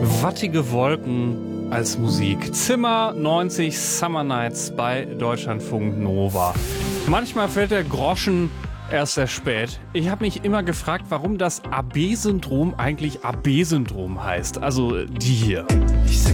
Wattige Wolken als Musik. Zimmer 90 Summer Nights bei Deutschlandfunk Nova. Manchmal fällt der Groschen erst sehr spät. Ich habe mich immer gefragt, warum das AB-Syndrom eigentlich AB-Syndrom heißt. Also die hier. Ich seh